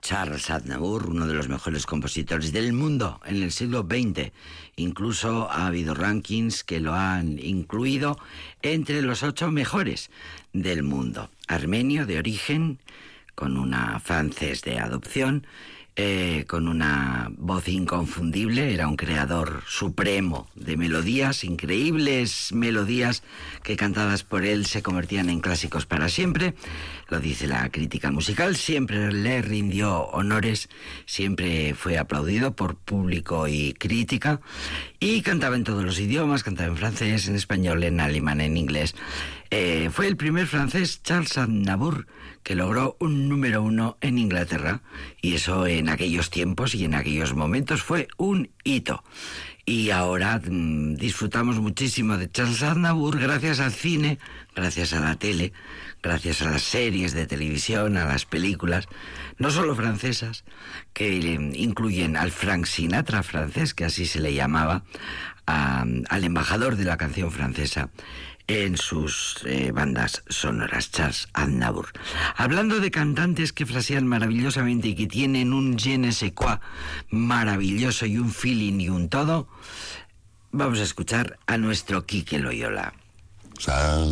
Charles Aznavour, uno de los mejores compositores del mundo en el siglo XX. Incluso ha habido rankings que lo han incluido entre los 8 mejores del mundo. Armenio de origen, con una francés de adopción, con una voz inconfundible, era un creador supremo de melodías, increíbles melodías que cantadas por él se convertían en clásicos para siempre. Lo dice la crítica musical, siempre le rindió honores, siempre fue aplaudido por público y crítica, y cantaba en todos los idiomas, cantaba en francés, en español, en alemán, en inglés. Fue el primer francés, Charles Aznavour, que logró un número 1 en Inglaterra, y eso en aquellos tiempos y en aquellos momentos fue un hito. Y ahora disfrutamos muchísimo de Charles Aznavour gracias al cine, gracias a la tele, gracias a las series de televisión, a las películas, no solo francesas, que incluyen al Frank Sinatra francés, que así se le llamaba, al embajador de la canción francesa en sus bandas sonoras, Charles Aznavour. Hablando de cantantes que frasean maravillosamente y que tienen un je ne sais quoi maravilloso y un feeling y un todo, vamos a escuchar a nuestro Quique Loyola.